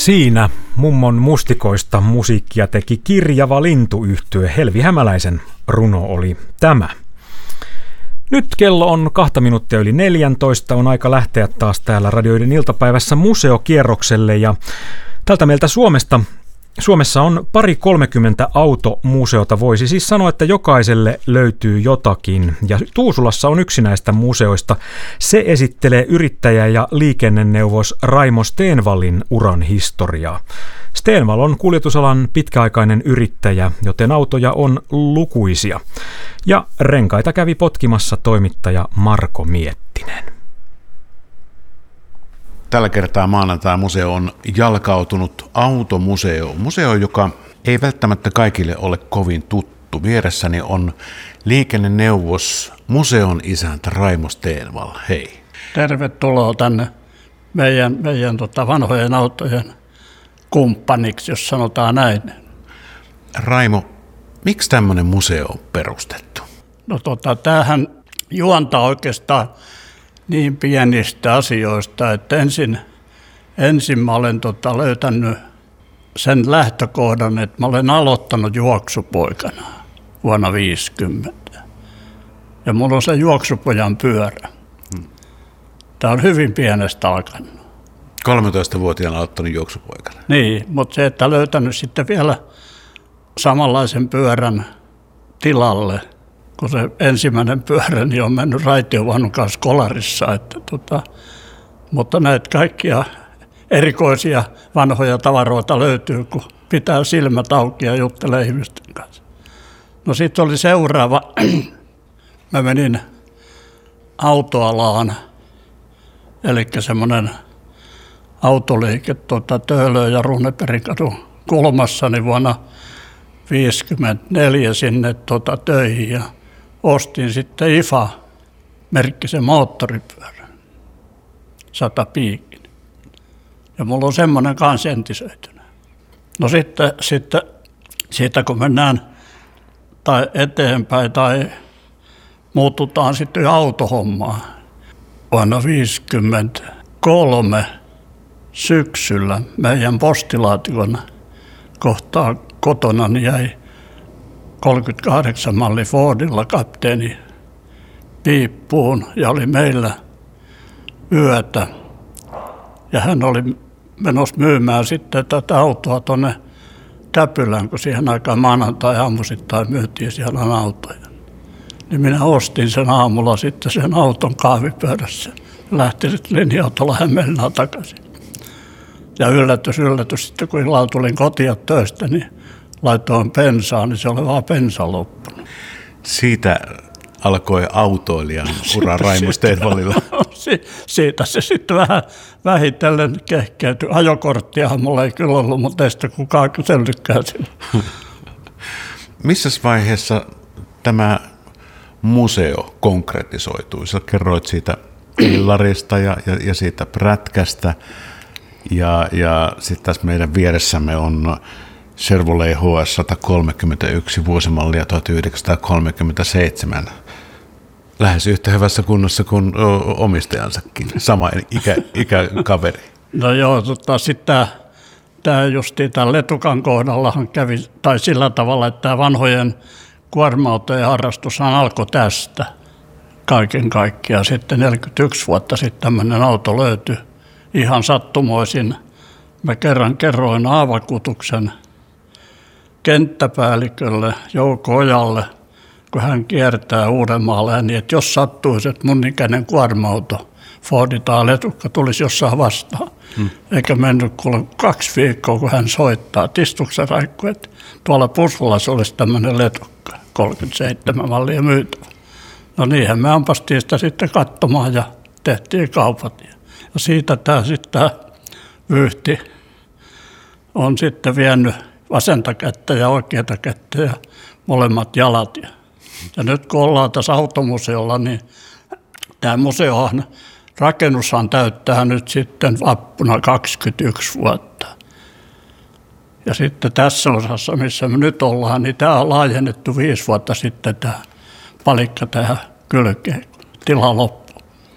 Siinä mummon mustikoista musiikkia teki Kirjava Lintu-yhtye. Helvi Hämäläisen runo oli tämä. Nyt kello on 14:02, on aika lähteä taas täällä radioiden iltapäivässä museokierrokselle ja tältä meiltä Suomessa on 30 automuseota, voisi siis sanoa, että jokaiselle löytyy jotakin. Ja Tuusulassa on yksi näistä museoista. Se esittelee yrittäjä- ja liikenneneuvos Raimo Stenvallin uran historiaa. Stenvall on kuljetusalan pitkäaikainen yrittäjä, joten autoja on lukuisia. Ja renkaita kävi potkimassa toimittaja Marko Miettinen. Tällä kertaa maanantai-museo on jalkautunut automuseo. Museo, joka ei välttämättä kaikille ole kovin tuttu. Vieressäni on liikenneneuvos, museon isäntä Raimo Stenvall. Hei. Tervetuloa tänne meidän vanhojen autojen kumppaniksi, jos sanotaan näin. Raimo, miksi tämmöinen museo on perustettu? No tämähän juontaa oikeastaan niin pienistä asioista, että ensin mä olen löytänyt sen lähtökohdan, että mä olen aloittanut juoksupoikana vuonna 1950. Ja mulla on se juoksupojan pyörä. Tämä on hyvin pienestä alkanut. 13-vuotiaana aloittanut juoksupoikana. Niin, mutta se, että löytänyt sitten vielä samanlaisen pyörän tilalle, kun se ensimmäinen pyörä niin on mennyt raitiovaunun kanssa kolarissa. Mutta näitä kaikkia erikoisia vanhoja tavaroita löytyy, kun pitää silmät auki ja juttelee ihmisten kanssa. No sitten oli seuraava. Mä menin autoalaan, eli semmoinen autoliike Töölön ja Runebergin kulmassa niin vuonna 1954 sinne töihin ja ostin sitten IFA-merkkisen moottoripyörän, 100 piikin. Ja mulla on semmoinen kanssa entisöitynä. No sitten siitä kun mennään tai eteenpäin tai muututaan sitten autohommaan. Vuonna 1953 syksyllä meidän postilaatikon kohtaa kotona niin jäi 38 malli Fordilla kapteeni piippuun ja oli meillä yötä. Ja hän oli menossa myymään sitten tätä autoa tuonne Täpylään, kun siihen aikaan maanantai-aamusittain myytiin siellä autoja. Niin minä ostin sen aamulla sitten sen auton kahvipöydässä. Lähti sitten linja-autolla Hämeenlinnaan takaisin. Ja yllätys, sitten kun illalla tulin kotia töistä, niin laitoin bensaa, niin se oli vaan bensa loppunut. Siitä alkoi autoilijan ura Raimo Stenvallilla. Siitä se sitten vähän vähitellen kehkeytyi. Ajokorttiahan mulla ei kyllä ollut, mutta ei sitä kukaan kysellytkään sillä. Missä vaiheessa tämä museo konkretisoitui? Sä kerroit siitä illarista ja siitä prätkästä. Ja sitten tässä meidän vieressämme on Chevrolet HS 131 vuosimallia 1937. Lähes yhtä hyvässä kunnossa kuin omistajansakin, sama ikäkaveri. No joo, sitten tämä justiin tämän Letukan kohdallahan kävi, tai sillä tavalla, että tämä vanhojen kuorma-autojen harrastushan alkoi tästä kaiken kaikkiaan. Sitten 41 vuotta sitten tämmöinen auto löytyi ihan sattumoisin. Mä kerroin aavakutuksen kenttäpäällikölle Jouko Ojalle, kun hän kiertää Uudenmaalle, niin että jos sattuisi, että mun ikäinen kuorma-auto Fordi tai Letukka tulisi jossain vastaan. Eikä mennyt 2 viikkoa, kun hän soittaa Tistuksen Raikku, että tuolla Pusulassa olisi tämmöinen Letukka, 37 mallia myytävä. No niinhän me ampastiin sitä sitten katsomaan ja tehtiin kaupat. Ja siitä tämä vyyhti on sitten vienyt vasenta kättä ja oikeata kättä ja molemmat jalat. Ja nyt kun ollaan tässä automuseolla, niin tämä museohan, rakennushan täyttää nyt sitten vappuna 21 vuotta. Ja sitten tässä osassa, missä me nyt ollaan, niin tämä on laajennettu 5 vuotta sitten tämä palikka tähän kylkeen, tila loppu.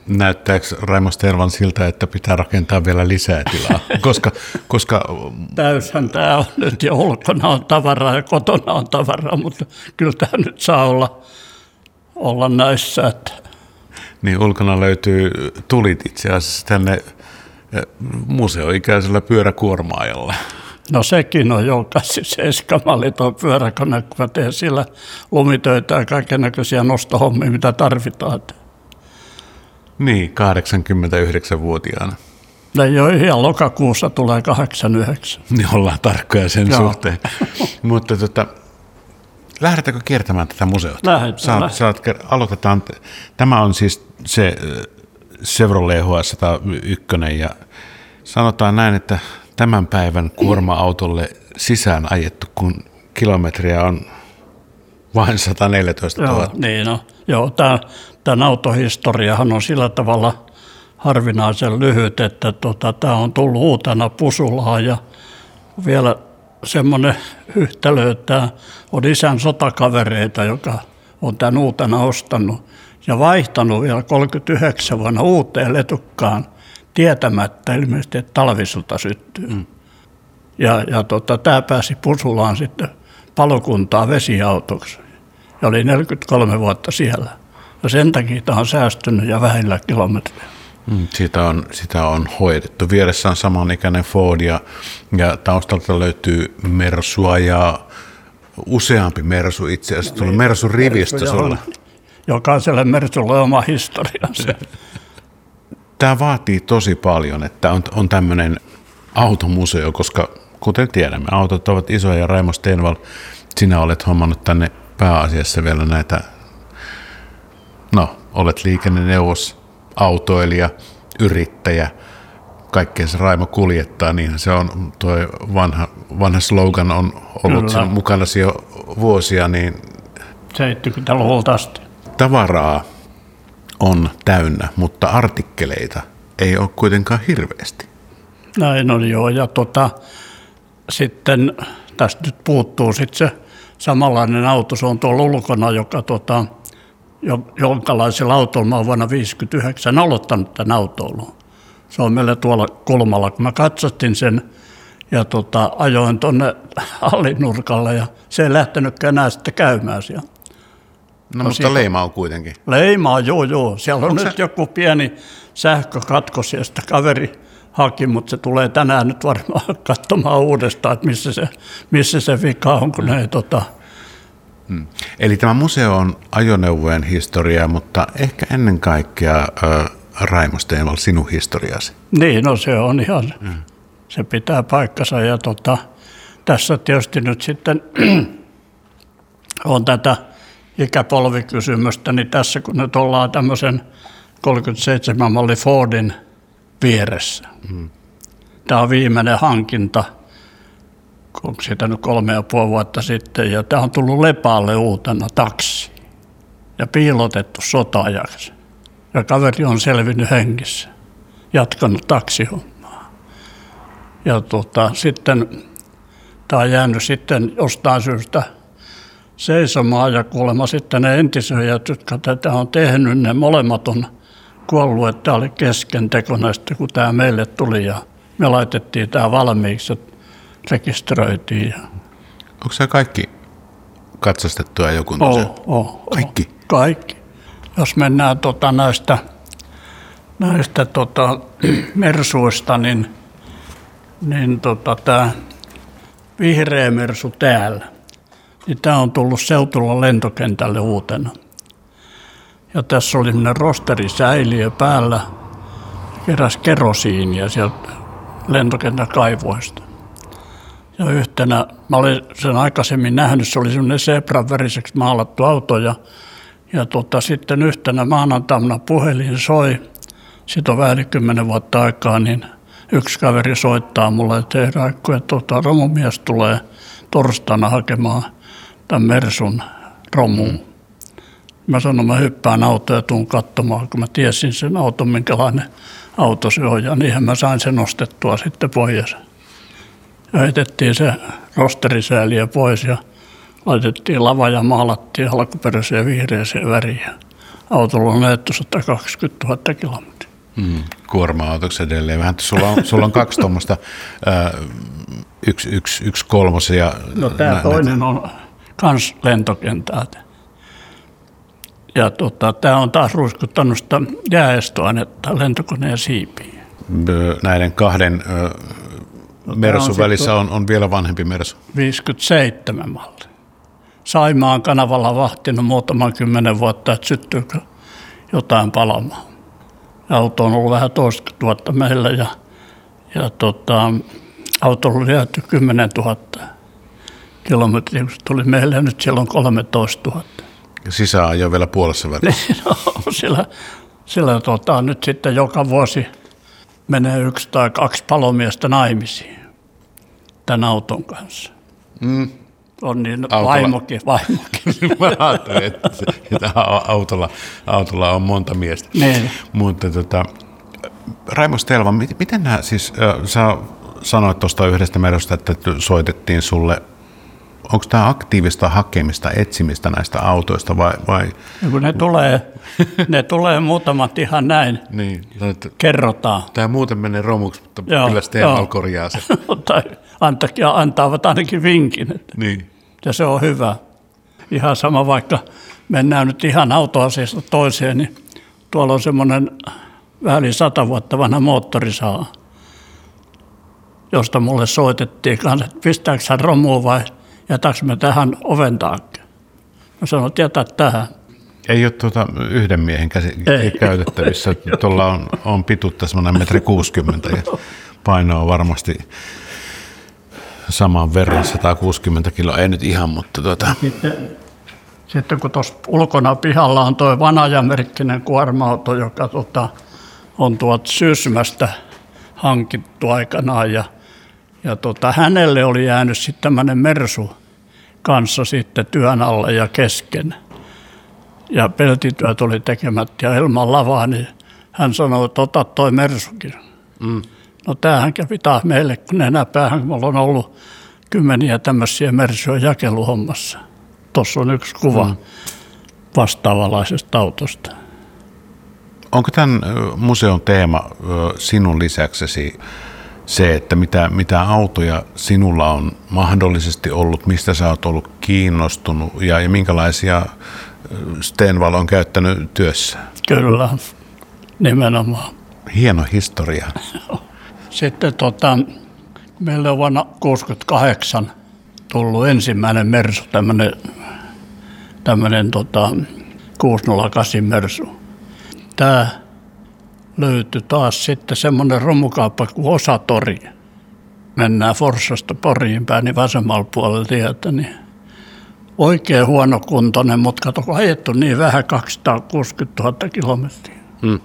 Näyttääkö Raimo Stenvall siltä, että pitää rakentaa vielä lisää tilaa? koska... Täyshän tämä on nyt ja ulkona on tavaraa ja kotona on tavaraa, mutta kyllä tämä nyt saa olla näissä. Että... Niin ulkona löytyy tulit itse asiassa tänne museoikäisellä pyöräkuormaajalla. No sekin on jo 87 tuo pyöräkone, kun mä teen siellä lumitöitä ja kaikennäköisiä nostohommia, mitä tarvitaan. Niin, 89-vuotiaana. No joo, ihan lokakuussa tulee 89. Niin ollaan tarkkoja sen suhteen. Mutta lähdetäänkö kiertämään tätä museota? Lähdetään. Aloitetaan. Tämä on siis se Chevrolet HS101 ja sanotaan näin, että tämän päivän kuorma-autolle sisään ajettu, kun kilometriä on vain 114 000. Joo, tämän autohistoriahan on sillä tavalla harvinaisen lyhyt, että tämä on tullut uutena Pusulaan ja vielä semmoinen yhtälö, että on isän sotakavereita, joka on tämän uutena ostanut ja vaihtanut vielä 39 vuonna uuteen letukkaan tietämättä ilmeisesti, että talvisilta syttyy. Ja tämä pääsi Pusulaan sitten palokuntaa vesiautoksi ja oli 43 vuotta siellä. Ja sen takia tämä on säästynyt ja vähillä kilometriä. Sitä on hoidettu. Vieressä on samanikäinen Ford ja taustalta löytyy Mersua ja useampi Mersu itse asiassa. Tuli Mersun rivistä sulle. Jokaiselle Mersulle oma historiansa. Tämä vaatii tosi paljon, että on tämmöinen automuseo, koska kuten tiedämme, autot ovat isoja ja Raimo Stenvall, sinä olet hommannut tänne pääasiassa vielä näitä, olet liikenneneuvos, autoilija, yrittäjä, kaikkea se Raimo kuljettaa, niinhän se on, tuo vanha slogan on ollut sen mukanasi jo vuosia, niin 70-luvulta asti. Tavaraa on täynnä, mutta artikkeleita ei ole kuitenkaan hirveästi. Näin on joo, ja sitten tästä nyt puuttuu sitten se samanlainen auto, se on tuolla ulkona, joka jonkalaisilla autolla mä oon vuonna 1959 aloittanut tämän autoilun. Se on meillä tuolla kulmalla, kun mä katsottiin sen ja ajoin tuonne allinurkalle ja se ei lähtenytkään enää sitten käymään siellä. No mutta leima on kuitenkin. Leima on, joo. Siellä on nyt joku pieni sähkökatkos ja sitä kaveri haki, mutta se tulee tänään nyt varmaan katsomaan uudestaan, että missä se vika on, kun ei Eli tämä museo on ajoneuvojen historiaa, mutta ehkä ennen kaikkea Raimo Stenvall, sinun historiasi. Niin, no se on ihan, se pitää paikkansa ja tässä tietysti nyt sitten on tätä ikäpolvikysymystä, niin tässä kun nyt ollaan tämmöisen 37 malli Fordin vieressä. Tämä on viimeinen hankinta, onko siitä nyt 3,5 vuotta sitten, ja tämä on tullut Lepaalle uutena taksi ja piilotettu sota-ajaksi. Ja kaveri on selvinnyt hengissä, jatkanut taksihommaa. Ja sitten tämä on jäänyt sitten jostain syystä seisomaan ja kuulemma sitten ne entisöijät, jotka tätä on tehnyt, ne molemmat on kuollut, että tämä oli keskenteko näistä, kun tämä meille tuli ja me laitettiin tämä valmiiksi, rekisteröitiin. Onko se kaikki katsastettua joku museo? Kaikki? Kaikki. Jos mennään näistä mersuista, niin tämä vihreä mersu täällä, niin tämä on tullut Seutulan lentokentälle uutena. Ja tässä oli semmoinen rosterisäiliö päällä, keräsi kerosiinia sieltä lentokentän kaivoista. Ja yhtenä, mä olin sen aikaisemmin nähnyt, se oli semmoinen zebran väriseksi maalattu auto ja sitten yhtenä maanantaina puhelin soi, siitä on vähän 10 vuotta aikaa, niin yksi kaveri soittaa mulle, että hei Raikko, että romumies tulee torstaina hakemaan tämän Mersun romuun. Mä sanon, mä hyppään autoon ja tuun katsomaan, kun mä tiesin sen auton, minkälainen auto se on. Ja niinhän mä sain sen nostettua sitten pois. Ja heitettiin se rosterisääliö pois ja laitettiin lava ja maalattiin alkuperäiseen vihreäseen väriin. autolla on ajettu 120 000 kilometriä. Kuorma-autoksi edelleen. Vähän, sulla on 2 tuommoista, yksi kolmosia. No tämä toinen on kans lentokentältä. Ja tämä on taas ruiskuttanut sitä jääestoainetta lentokoneen siipiin. Näiden 2 Mersun välissä on vielä vanhempi Mersu. 57 malli. Saimaan kanavalla vahtinut muutaman 10 vuotta, että syttyykö jotain palamaan. Auto on ollut vähän 20 000 meillä ja autolla oli jääty 10 000 kilometriä, kun se tuli meille ja nyt siellä on 13 000. Sisäajo vielä puolessa välissä. No, sillä nyt sitten joka vuosi menee 1 tai 2 palomiestä naimisiin tämän auton kanssa. On niin vaimokin. Mä ajattelin, että autolla on monta miestä. Niin. Mutta Raimo Stelva, miten nämä siis, sä sanoit tuosta yhdestä Merusta, että soitettiin sulle, onko tämä aktiivista hakemista, etsimistä näistä autoista vai? Ja kun ne tulee muutamat ihan näin, niin, kerrotaan. Tämä muuten menee romuksi, mutta kyllä Stelva korjaa se. Tai antavat ainakin vinkin. Niin. Ja se on hyvä. Ihan sama, vaikka mennään nyt ihan autoasiasta toiseen, niin tuolla on semmoinen vähän yli 100 vuotta vanha moottorisaha, josta mulle soitettiin kanssa, että pistääkö hän romuun vai jätäkö me tähän oven taakse. Mä sanoin, että jätä tähän. Ei ole yhden miehen käytettävissä. Tuolla on pituutta semmoinen 1,60 m ja painoa varmasti saman verran, 160 kiloa, ei nyt ihan, mutta Sitten kun tuossa ulkona pihalla on tuo Vanaja-merkkinen kuorma-auto, joka on Sysmästä hankittu aikanaan ja hänelle oli jäänyt sitten tämmöinen Mersu kanssa sitten työn alle ja kesken. Ja peltityöt oli tekemättä ja ilman lavaa, niin hän sanoi, että ota toi Mersukin. No tämähän kävi taas meille, kun nenäpäähän, mulla on ollut 10 tämmöisiä Mersuja jakeluhommassa. Tuossa on yksi kuva vastaavanlaisesta autosta. Onko tämän museon teema sinun lisäksesi se, että mitä autoja sinulla on mahdollisesti ollut, mistä sä oot ollut kiinnostunut ja minkälaisia Stenvall on käyttänyt työssä? Kyllä, nimenomaan. Hieno historia. Sitten meillä on vuonna 1968 tullut ensimmäinen Mersu, tämmöinen 608 Mersu. Tämä löytyi taas sitten semmoinen romukauppa kuin Osatori. Mennään Forssasta Poriin päin, niin vasemmalla puolella tietä. Niin oikein huonokuntoinen, mutta kato, kun ajettu niin vähän, 260 000 kilometriä.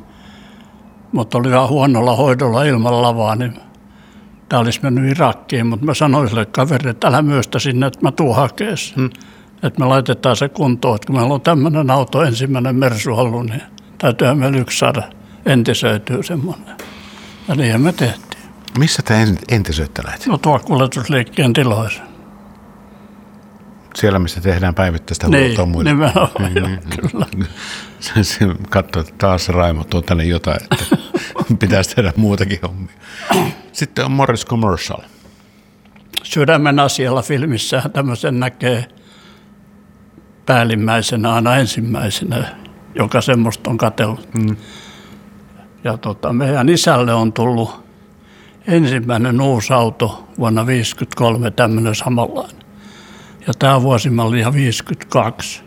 Mutta oli ihan huonolla hoidolla ilman lavaa, niin tämä olisi mennyt Irakkiin. Mutta mä sanoin sille kaverille, että älä myöstä sinne, että mä tuun hakemaan sen. Että me laitetaan se kuntoon, että kun meillä on tämmöinen auto, ensimmäinen Mersu ollut, niin täytyyhän meillä yksi saada entisöityä semmoinen. Ja niin me tehtiin. Missä te entisöitte näitä? No tuolla kuljetusliikkeen tiloissa. Siellä, missä tehdään päivittäistä huoltoa muille. Nimenomaan, kyllä. Katso, että taas Raimo tuo tänne jotain, että pitäisi tehdä muutakin hommia. Sitten on Morris Commercial. Sydämen asialla -filmissähän tämmöisen näkee päällimmäisenä, aina ensimmäisenä, joka semmoista on katsellut. Ja meidän isälle on tullut ensimmäinen uusi auto vuonna 1953, tämmöinen samanlainen. Ja tämä vuosimalli ihan 52.